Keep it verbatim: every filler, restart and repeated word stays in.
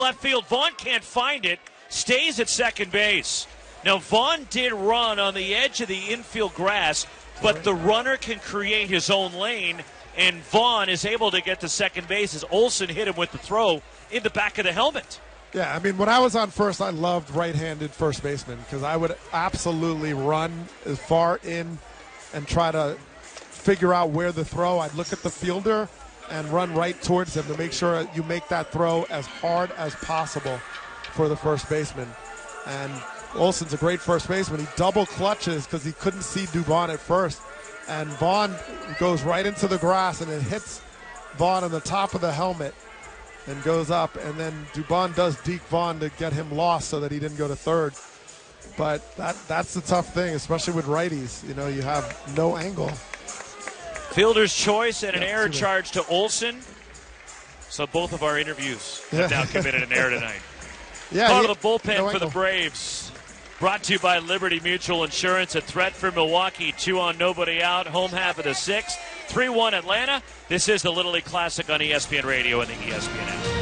left field. Vaughn can't find it, stays at second base. Now, Vaughn did run on the edge of the infield grass, but the runner can create his own lane, and Vaughn is able to get to second base as Olson hit him with the throw in the back of the helmet. Yeah, I mean, when I was on first, I loved right-handed first baseman because I would absolutely run as far in and try to figure out where the throw. I'd look at the fielder and run right towards him to make sure you make that throw as hard as possible for the first baseman. And Olson's a great first baseman. He double clutches because he couldn't see Dubon at first. And Vaughn goes right into the grass, and it hits Vaughn on the top of the helmet and goes up. And then Dubon does deke Vaughn to get him lost so that he didn't go to third. But that that's the tough thing, especially with righties. You know, you have no angle. Fielder's choice and an Yeah, error see charge to Olson. So both of our interviews have Yeah. now committed an error tonight. Yeah, Part he- of the bullpen no for the angle. Braves. Brought to you by Liberty Mutual Insurance. A threat for Milwaukee. Two on, nobody out. Home half of the sixth. three one Atlanta. This is the Little League Classic on E S P N Radio and the E S P N app.